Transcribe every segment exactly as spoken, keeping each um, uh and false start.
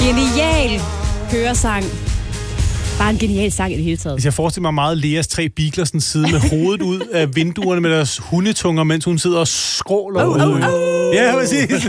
Genial køresang. Bare en genial sang i det hele taget. Hvis jeg forestiller mig meget Leas tre beagler sådan sidde med hovedet ud af vinduerne med deres hundetunger, mens hun sidder og skråler oh, ud. Oh, oh. Ja, præcis.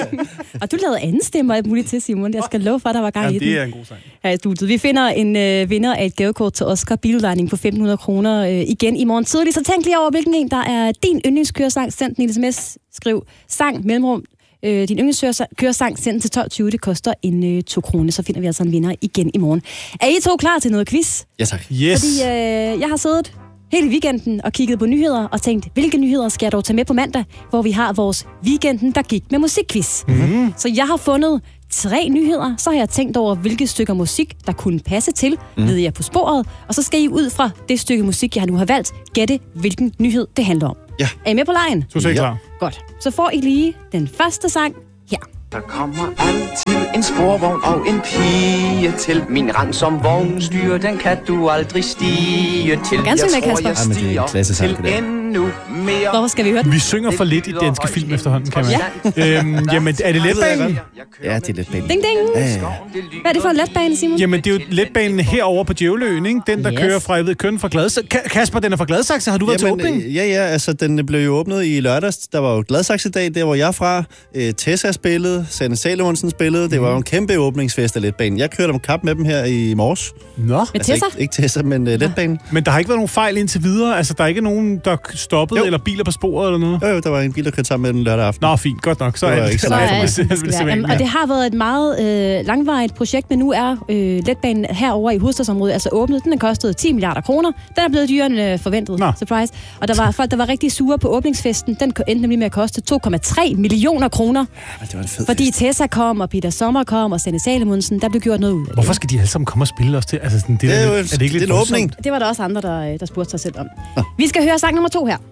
Og du lavede anden stemme og alt muligt til, Simon. Jeg skal love for, at der var gang Jamen, i den. det er en god sang. Her i studiet. Vi finder en øh, vinder af et gavekort til Oscar Biludlejning på femten hundrede kroner øh, igen i morgen tidlig. Så tænk lige over, hvilken en, der er din yndlingskøresang. Send den i sms. Skriv sang mellemrum. Øh, din yndlingskøresang, send den til tolv tyve. Det koster en øh, to kroner. Så finder vi altså en vinder igen i morgen. Er I to klar til noget quiz? Ja, tak. Yes. Fordi øh, jeg har siddet hele weekenden og kigget på nyheder og tænkt, hvilke nyheder skal jeg dog tage med på mandag, hvor vi har vores weekenden, der gik med musikquiz. Mm-hmm. Så jeg har fundet tre nyheder, så har jeg tænkt over, hvilke stykker musik, der kunne passe til, mm. leder jeg på sporet, og så skal I ud fra det stykke musik, jeg nu har valgt, gætte, hvilken nyhed det handler om. Ja. Er I med på lejen? Du er ja. klar. Godt. Så får I lige den første sang her. Der kommer altid en sporvogn og en pige til. Min rang som vognstyr, den kan du aldrig stige til. Gerne synge med, Kasper. Jeg Ja, men det er en klasse sang, til det der. endnu mere. Hvorfor skal vi høre den? Vi synger for lidt i danske film efterhånden, kan man. Ja. Øhm, jamen, er det letbanen? Ja, det er lidt pænt. Ding, ding. Ja, ja. Hvad er det for en letbane, Simon? Jamen, det er jo letbanen herovre på Djævleøen, ikke? Den, der Yes. kører fra, jeg ved, køren fra Gladsaxe. Kasper, den er fra Gladsaxe. Har du været Jamen, til åbning? øh, Ja, ja, altså den blev jo åbnet i lørdags. Der var jo Gladsaxe-dag, der hvor jeg er fra. Øh, Tessa spillede, Sanne Salomonsen spillede. Det var jo en kæmpe åbningsfest af letbanen. Jeg kørte om kap med dem her i morges. Nå. Med Altså Tessa? ikke, ikke Tessa, men uh, letbanen. Men der har ikke været nogen fejl indtil videre? Altså, der er ikke nogen, der stoppede, Jo. eller biler på sporet eller noget? Jo, jo, der var en bil, der kørte sammen med den lørdag aften. Nå, fint. Godt nok. Så Det er var det ikke så Så meget er for mig. det, det skal være. Jamen, og det har været et meget øh, langvarigt projekt, men nu er øh, letbanen herover i hovedstadsområdet altså åbnet. Den har kostet ti milliarder kroner. Den er blevet dyrere end øh, forventet. Nå. Surprise. Og der var folk, der var rigtig sure på åbningsfesten. Den endte nemlig med at koste to komma tre millioner kroner. Men det var en fed Fordi fest. Tessa kom, og Peter Sommer kom, og Sanne Salomonsen. Der blev gjort noget ud af det. Hvorfor skal de alle sammen komme og spille os til? Altså, sådan, det, Det er er, jo er det ikke det er lidt en åbning. voldsomt? Det var der også andre, der, der spurgte sig selv om. Vi skal høre sang nummer to her.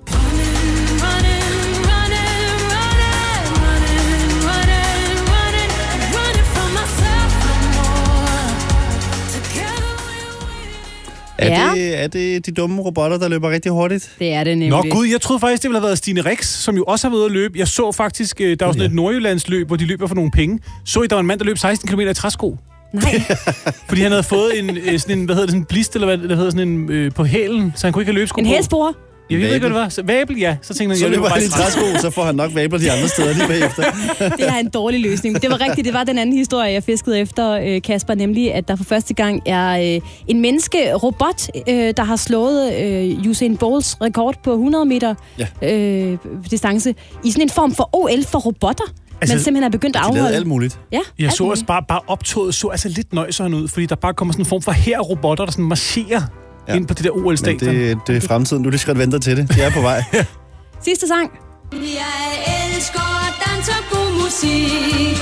Er, Ja. det, er det de dumme robotter, der løber rigtig hurtigt? Det er det nemlig. Nå gud, jeg troede faktisk, det ville have været Stine Rex, som jo også har været ude at løbe. Jeg så faktisk, øh, der var sådan et Nordjyllandsløb, hvor de løber for nogle penge. Så I, der var en mand, der løb seksten kilometer i træsko. Nej. Fordi han havde fået en, øh, sådan en, hvad hedder det, sådan en blist, eller hvad det hedder, sådan en øh, på hælen, så han kunne ikke have løbsko En på. hælspore. Jeg ved ikke, hvad det var. Så, vabel, ja. Så tænkte han, Så jeg løber løber han bare i træsko, så får han nok vabler de andre steder lige bagefter. Det er en dårlig løsning. Men det var rigtigt, det var den anden historie, jeg fiskede efter, øh, Kasper, nemlig at der for første gang er øh, en menneske-robot, øh, der har slået øh, Usain Bolts rekord på hundrede meter Ja. øh, distance i sådan en form for O L for robotter. Altså, men simpelthen er begyndt at De lavede afholde. alt muligt. Ja, Jeg alt så muligt. også bare, bare optoget, så altså lidt nøjseren ud, fordi der bare kommer sådan en form for her robotter, der sådan marcherer ja. ind på det der O Men L-stadion. det, det er fremtiden. Du er lige skal vente til det. De er på vej. Sidste sang. Jeg elsker dans og god musik.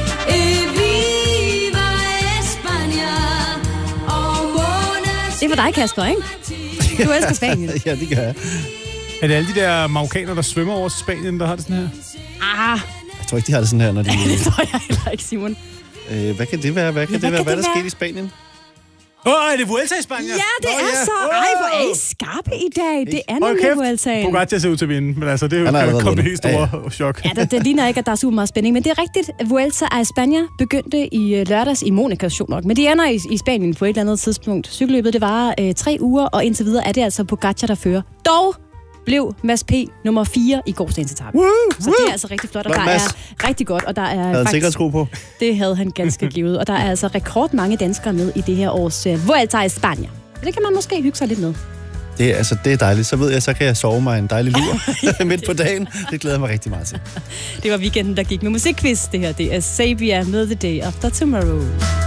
Viva España. Og månes... Det var dig, Kasper, ikke? Du elsker Spanien. Ja, det gør jeg. Er det alle de der marokkanere, der svømmer over til Spanien, der har det sådan her? Ah, Jeg tror ikke, de har det sådan her, når de... det tror jeg heller ikke, Simon. øh, hvad kan det være? Hvad kan Ja, det hvad være? kan Hvad er det der være? sket i Spanien? Åh, oh, er det Vuelta i Spanien? Ja, det Nå, er ja. så. Ej, hvor er I skarpe i dag. Det er Hold nemlig kæft, Vueltaen. Pogacar ser ud til at vinde, men altså, det er jo Han har kan allerede komme det vundet. helt store Ja, chok. Ja, det, det ligner ikke, at der er super meget spænding, men det er rigtigt. Vuelta a España begyndte i øh, lørdags i Monaco, sjovt nok. Men de ender i, i Spanien på et eller andet tidspunkt. Cykelløbet, det var øh, tre uger, og indtil videre er det altså Pogacar, der fører. Dog blev Mads P. nummer fire i gårsdagens etape. Så det er altså rigtig flot, og Flot, der Mads. er rigtig godt, og der er Havde han faktisk... sikkerhedssko på? Det havde han ganske givet, og der er altså rekordmange danskere med i det her års uh, Vuelta a España. Så det kan man måske hygge sig lidt med. Det er, altså, det er dejligt. Så ved jeg, så kan jeg sove mig en dejlig lur midt på dagen. Det glæder jeg mig rigtig meget til. Det var weekenden, der gik med musikquiz. Det her, det er Sabia med The Day After Tomorrow.